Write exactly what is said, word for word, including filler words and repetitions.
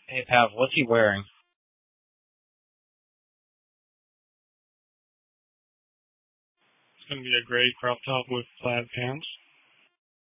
Hey, Pav, what's he wearing? It's going to be a gray crop top with plaid pants.